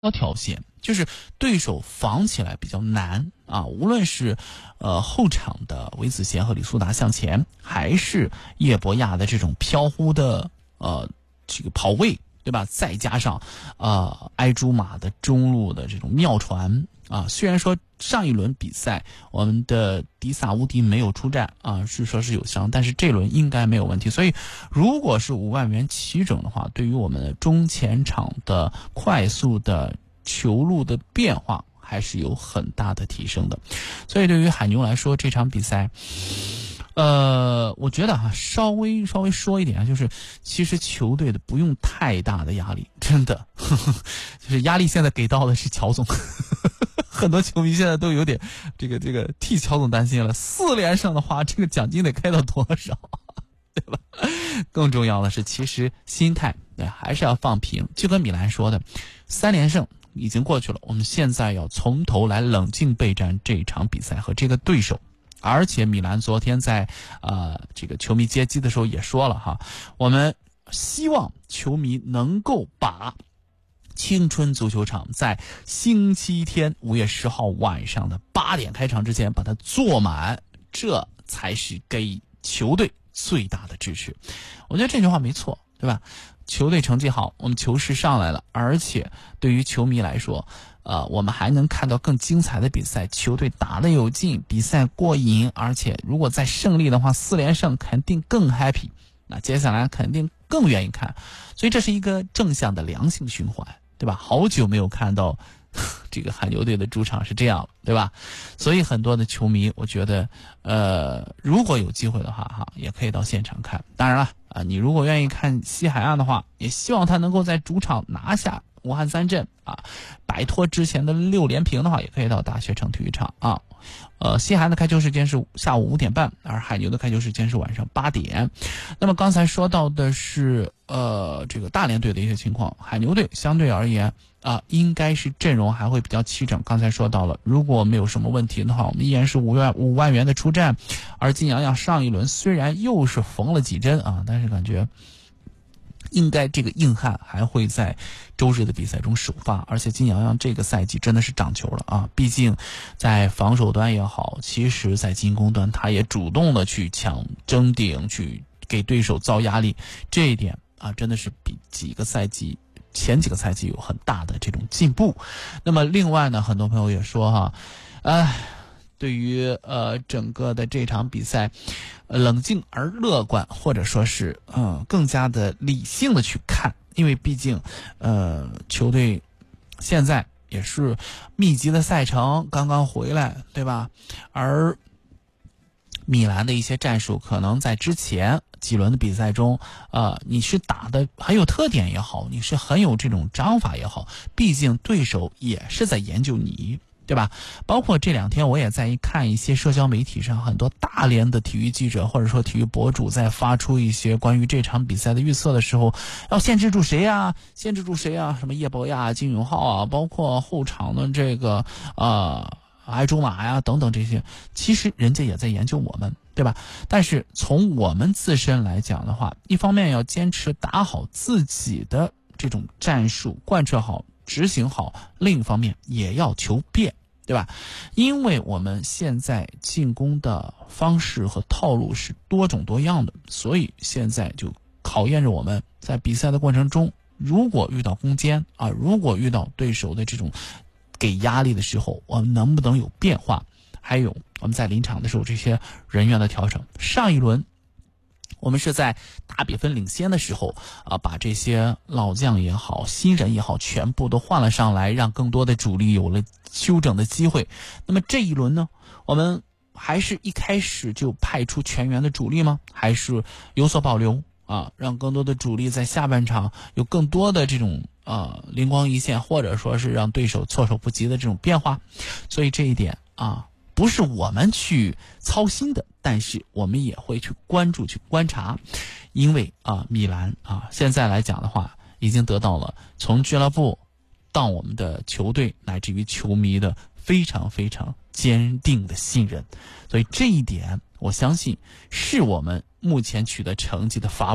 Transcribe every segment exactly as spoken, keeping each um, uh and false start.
多条线，就是对手防起来比较难啊。无论是呃后场的韦子贤和李苏达向前，还是叶博亚的这种飘忽的呃这个跑位，对吧？再加上呃埃朱马的中路的这种妙传啊，虽然说上一轮比赛我们的迪萨乌迪没有出战啊，是说是有伤，但是这轮应该没有问题。所以如果是五万元齐整的话，对于我们的中前场的快速的球路的变化还是有很大的提升的。所以对于海牛来说，这场比赛呃，我觉得哈、啊，稍微稍微说一点啊，就是其实球队的不用太大的压力，真的，呵呵就是压力现在给到的是乔总，呵呵很多球迷现在都有点这个这个替乔总担心了。四连胜的话，这个奖金得开到多少，对吧？更重要的是，其实心态对还是要放平，就跟米兰说的，三连胜已经过去了，我们现在要从头来冷静备战这场比赛和这个对手。而且米兰昨天在呃这个球迷接机的时候也说了哈，我们希望球迷能够把青春足球场在星期天五月十号晚上的八点开场之前把它坐满，这才是给球队最大的支持。我觉得这句话没错，对吧？球队成绩好，我们球势上来了，而且对于球迷来说呃，我们还能看到更精彩的比赛，球队打得有劲，比赛过瘾，而且如果再胜利的话，四连胜肯定更 happy， 那接下来肯定更愿意看，所以这是一个正向的良性循环，对吧？好久没有看到这个海牛队的主场是这样了，对吧？所以很多的球迷，我觉得呃，如果有机会的话哈，也可以到现场看。当然了啊，你如果愿意看西海岸的话，也希望他能够在主场拿下武汉三镇啊，摆脱之前的六连平的话，也可以到大学城体育场啊。呃，西韩的开球时间是下午五点半，而海牛的开球时间是晚上八点。那么刚才说到的是呃这个大连队的一些情况，海牛队相对而言啊、呃，应该是阵容还会比较齐整。刚才说到了，如果没有什么问题的话，我们依然是五万五万元的出战。而金洋洋上一轮虽然又是缝了几针啊，但是感觉应该这个硬汉还会在周日的比赛中首发，而且金洋洋这个赛季真的是长球了啊！毕竟在防守端也好，其实在进攻端他也主动的去抢争顶，去给对手造压力，这一点啊真的是比几个赛季前几个赛季有很大的这种进步。那么另外呢，很多朋友也说哈，哎。对于呃整个的这场比赛，呃、冷静而乐观，或者说是嗯更加的理性的去看，因为毕竟呃球队现在也是密集的赛程刚刚回来，对吧？而米兰的一些战术可能在之前几轮的比赛中，呃，你是打的很有特点也好，你是很有这种章法也好，毕竟对手也是在研究你。对吧？包括这两天我也在看一些社交媒体上，很多大连的体育记者或者说体育博主在发出一些关于这场比赛的预测的时候，要限制住谁啊？限制住谁啊？什么叶博亚、金永浩啊，包括后场的这个呃埃朱马呀等等这些，其实人家也在研究我们，对吧？但是从我们自身来讲的话，一方面要坚持打好自己的这种战术，贯彻好、执行好，另一方面也要求变。对吧？因为我们现在进攻的方式和套路是多种多样的，所以现在就考验着我们在比赛的过程中，如果遇到攻坚啊，如果遇到对手的这种给压力的时候，我们能不能有变化？还有我们在临场的时候这些人员的调整。上一轮我们是在大比分领先的时候啊，把这些老将也好，新人也好，全部都换了上来，让更多的主力有了休整的机会。那么这一轮呢，我们还是一开始就派出全员的主力吗？还是有所保留啊，让更多的主力在下半场有更多的这种啊灵光一现，或者说是让对手措手不及的这种变化？所以这一点啊，不是我们去操心的，但是我们也会去关注、去观察，因为啊，米兰啊，现在来讲的话，已经得到了从俱乐部到我们的球队乃至于球迷的非常非常坚定的信任，所以这一点我相信是我们目前取得成绩的法宝，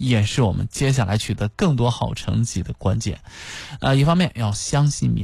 也是我们接下来取得更多好成绩的关键。呃，一方面要相信勉